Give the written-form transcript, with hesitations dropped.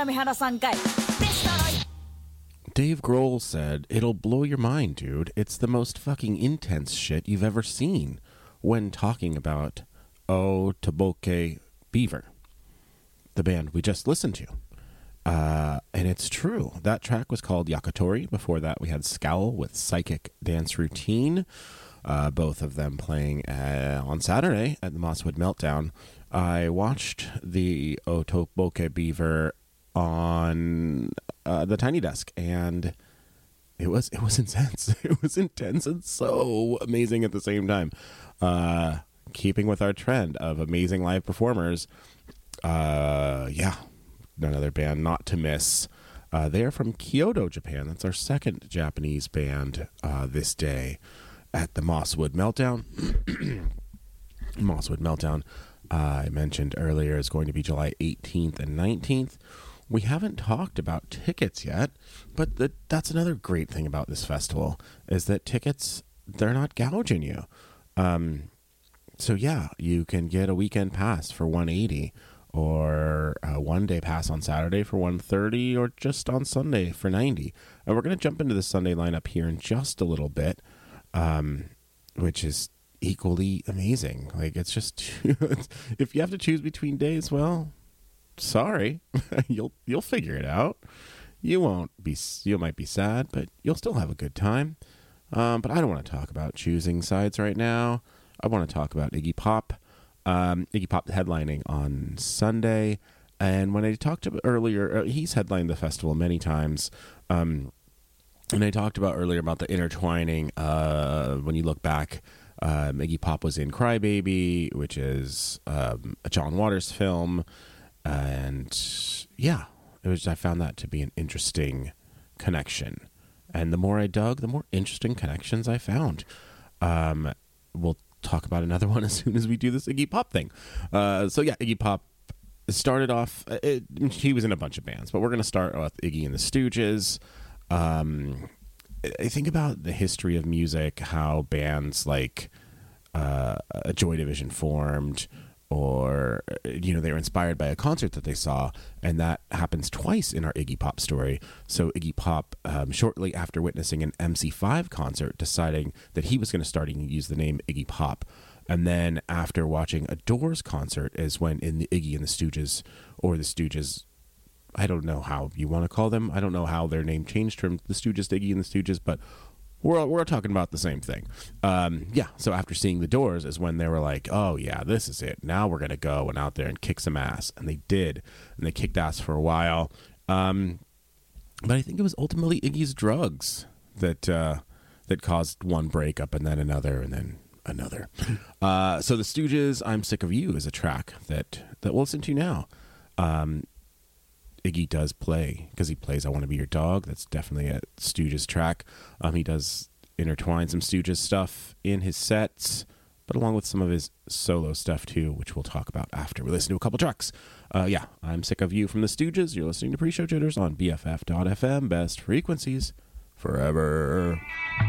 Dave Grohl said, "It'll blow your mind, dude. It's the most fucking intense shit you've ever seen," when talking about Otoboke Beaver, the band we just listened to. And it's true. That track was called Yakitori. Before that, we had Scowl with Psychic Dance Routine. Both of them playing on Saturday at the Mosswood Meltdown. I watched the Otoboke Beaver on the Tiny Desk, and it was intense. It was intense and so amazing at the same time. Keeping with our trend of amazing live performers, another band not to miss. They're from Kyoto, Japan. That's our second Japanese band this day at the Mosswood Meltdown. Mosswood Meltdown, I mentioned earlier, is going to be July 18th and 19th. We haven't talked about tickets yet, but that's another great thing about this festival, is that tickets, they're not gouging you. So yeah, you can get a weekend pass for $180, or a one-day pass on Saturday for $130, or just on Sunday for $90. And we're going to jump into the Sunday lineup here in just a little bit, which is equally amazing. Like, it's just if you have to choose between days, well, sorry, you'll figure it out. You might be sad, but you'll still have a good time. But I don't want to talk about choosing sides right now. I want to talk about Iggy Pop. Iggy Pop headlining on Sunday, and when I talked about earlier, he's headlined the festival many times. And I talked about earlier about the intertwining. When you look back, Iggy Pop was in Crybaby, which is a John Waters film. And yeah, I found that to be an interesting connection. And the more I dug, the more interesting connections I found. We'll talk about another one as soon as we do this Iggy Pop thing. So yeah, Iggy Pop started off, he was in a bunch of bands, but we're going to start with Iggy and the Stooges. I think about the history of music, how bands like Joy Division formed, or they were inspired by a concert that they saw, and that happens twice in our Iggy Pop story. So Iggy Pop, shortly after witnessing an MC5 concert, deciding that he was going to start to use the name Iggy Pop, and then after watching a Doors concert is when in the Iggy and the Stooges, or the Stooges, I don't know how you want to call them. I don't know how their name changed from the Stooges to Iggy and the Stooges, but we're talking about the same thing. So after seeing the Doors is when they were like, oh yeah, this is it. Now we're going to go and out there and kick some ass. And they did. And they kicked ass for a while. But I think it was ultimately Iggy's drugs that caused one breakup, and then another, and then another. So the Stooges' I'm Sick of You is a track that we'll listen to now. Iggy does play, because he plays I Want to Be Your Dog. That's definitely a Stooges track. He does intertwine some Stooges stuff in his sets, but along with some of his solo stuff too, which we'll talk about after we listen to a couple tracks. I'm Sick of You from the Stooges. You're listening to Pre-Show Jitters on BFF.FM. Best frequencies forever.